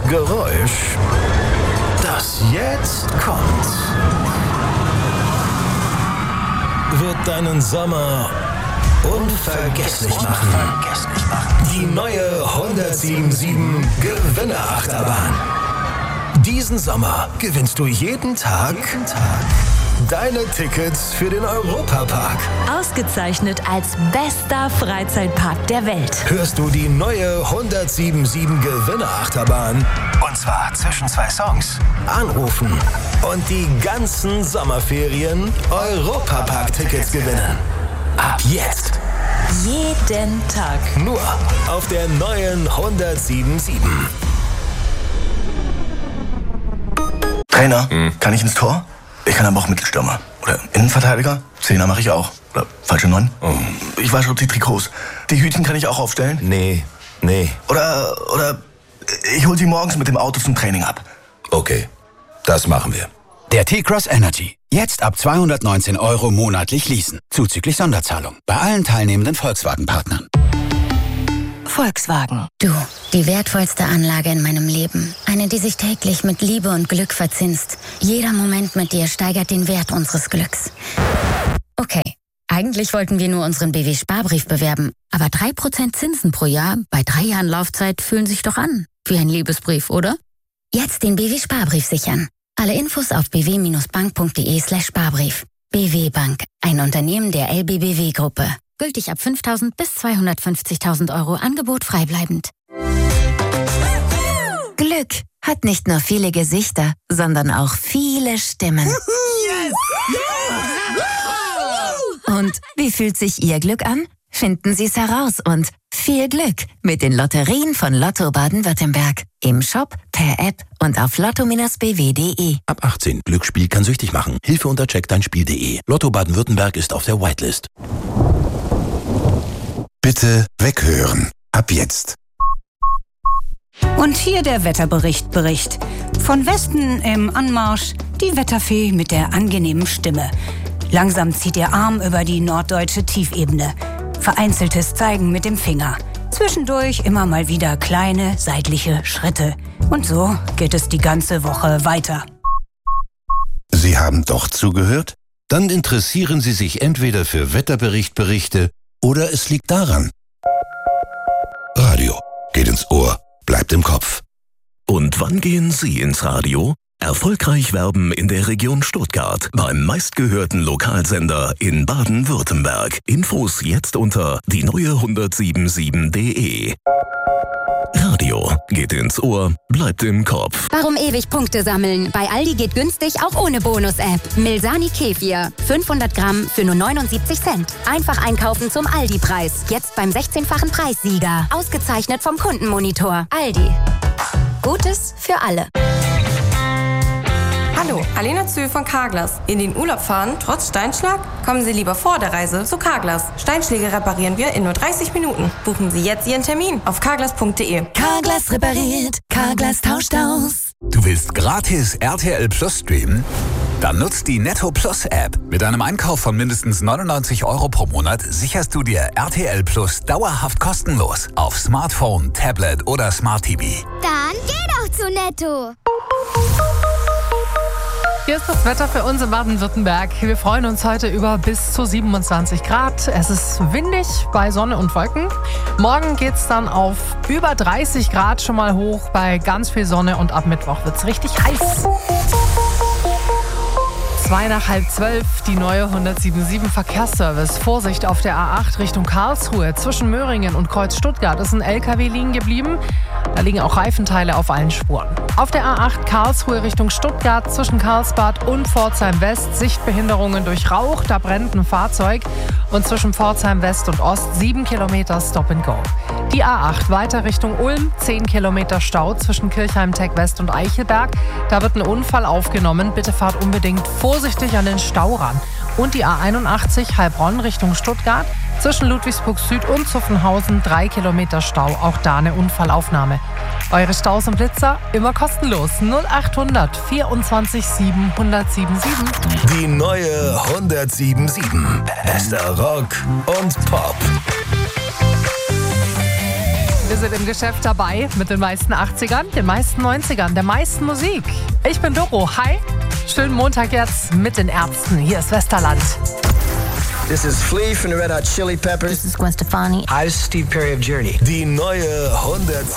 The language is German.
Geräusch, das jetzt kommt, wird deinen Sommer unvergesslich machen. Die neue 1077 Gewinnerachterbahn. Diesen Sommer gewinnst du jeden Tag deine Tickets für den Europapark. Ausgezeichnet als bester Freizeitpark der Welt. Hörst du die neue 1077 Gewinnerachterbahn? Und zwar zwischen 2 Songs. Anrufen und die ganzen Sommerferien Europapark-Tickets gewinnen. Ab jetzt. Jeden Tag. Nur auf der neuen 1077. Trainer, kann ich ins Tor? Ich kann aber auch Mittelstürmer. Oder Innenverteidiger? Zehner mache ich auch. Oder falsche 9? Ich wasche die Trikots. Die Hütchen kann ich auch aufstellen? Nee. Oder ich hol sie morgens mit dem Auto zum Training ab. Okay, das machen wir. Der T-Cross Energy. Jetzt ab 219 € monatlich leasen. Zuzüglich Sonderzahlung. Bei allen teilnehmenden Volkswagen-Partnern. Volkswagen. Du, die wertvollste Anlage in meinem Leben. Eine, die sich täglich mit Liebe und Glück verzinst. Jeder Moment mit dir steigert den Wert unseres Glücks. Okay, eigentlich wollten wir nur unseren BW-Sparbrief bewerben. Aber 3% Zinsen pro Jahr bei 3 Jahren Laufzeit fühlen sich doch an. Wie ein Liebesbrief, oder? Jetzt den BW-Sparbrief sichern. Alle Infos auf bw-bank.de/Sparbrief. BW Bank, ein Unternehmen der LBBW-Gruppe. Gültig ab 5.000 bis 250.000 € Angebot freibleibend. Glück hat nicht nur viele Gesichter, sondern auch viele Stimmen. Yes! Und wie fühlt sich Ihr Glück an? Finden Sie es heraus und viel Glück mit den Lotterien von Lotto Baden-Württemberg. Im Shop, per App und auf lotto-bw.de. Ab 18. Glücksspiel kann süchtig machen. Hilfe unter checkdeinspiel.de. Lotto Baden-Württemberg ist auf der Whitelist. Bitte weghören. Ab jetzt. Und hier der Wetterbericht. Von Westen im Anmarsch die Wetterfee mit der angenehmen Stimme. Langsam zieht ihr Arm über die norddeutsche Tiefebene. Vereinzeltes Zeigen mit dem Finger. Zwischendurch immer mal wieder kleine seitliche Schritte. Und so geht es die ganze Woche weiter. Sie haben doch zugehört? Dann interessieren Sie sich entweder für Wetterberichte oder es liegt daran. Radio geht ins Ohr, bleibt im Kopf. Und wann gehen Sie ins Radio? Erfolgreich werben in der Region Stuttgart beim meistgehörten Lokalsender in Baden-Württemberg. Infos jetzt unter die neue1077.de. Radio geht ins Ohr, bleibt im Kopf. Warum ewig Punkte sammeln? Bei Aldi geht günstig auch ohne Bonus-App. Milsani Kefir. 500 Gramm für nur 79 Cent. Einfach einkaufen zum Aldi-Preis. Jetzt beim 16-fachen Preissieger. Ausgezeichnet vom Kundenmonitor. Aldi. Gutes für alle. Hallo, Alena Zö von Carglass. In den Urlaub fahren, trotz Steinschlag? Kommen Sie lieber vor der Reise zu Carglass. Steinschläge reparieren wir in nur 30 Minuten. Buchen Sie jetzt Ihren Termin auf carglass.de. Carglass repariert, Carglass tauscht aus. Du willst gratis RTL Plus streamen? Dann nutzt die Netto Plus App. Mit einem Einkauf von mindestens 99 € pro Monat sicherst du dir RTL Plus dauerhaft kostenlos auf Smartphone, Tablet oder Smart TV. Dann geh doch zu Netto. Hier ist das Wetter für uns in Baden-Württemberg. Wir freuen uns heute über bis zu 27 Grad. Es ist windig bei Sonne und Wolken. Morgen geht es dann auf über 30 Grad schon mal hoch bei ganz viel Sonne und ab Mittwoch wird es richtig heiß. 11:55, die neue 1077 Verkehrsservice. Vorsicht auf der A8 Richtung Karlsruhe. Zwischen Möhringen und Kreuz Stuttgart ist ein LKW liegen geblieben. Da liegen auch Reifenteile auf allen Spuren. Auf der A8 Karlsruhe Richtung Stuttgart zwischen Karlsbad und Pforzheim West Sichtbehinderungen durch Rauch. Da brennt ein Fahrzeug. Und zwischen Pforzheim West und Ost 7 Kilometer Stop and Go. Die A8 weiter Richtung Ulm, 10 Kilometer Stau zwischen Kirchheim Tech West und Eichelberg. Da wird ein Unfall aufgenommen. Bitte fahrt unbedingt vorsichtig an den Stau ran. Und die A81 Heilbronn Richtung Stuttgart zwischen Ludwigsburg Süd und Zuffenhausen 3 Kilometer Stau. Auch da eine Unfallaufnahme. Eure Staus und Blitzer immer kostenlos. 0800 24 7 1077. Die neue 1077. Bester Rock und Pop. Wir sind im Geschäft dabei mit den meisten 80ern, den meisten 90ern, der meisten Musik. Ich bin Doro. Hi. Schönen Montag jetzt mit den Ärzten. Hier ist Westerland. This is Flea from the Red Hot Chili Peppers. This is Gwen Stefani. Hi, this is Steve Perry of Journey. Die neue 100.